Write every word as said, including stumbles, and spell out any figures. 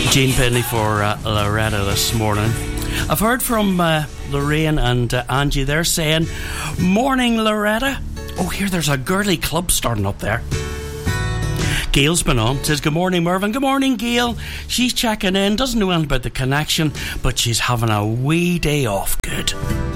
Jean Penny for uh, Loretta this morning. I've heard from uh, Lorraine and uh, Angie. They're saying, morning Loretta. Oh, here there's a girly club starting up there. Gail's been on, says good morning Mervyn. Good morning Gail. She's checking in, doesn't know anything about the connection, but she's having a wee day off. Good.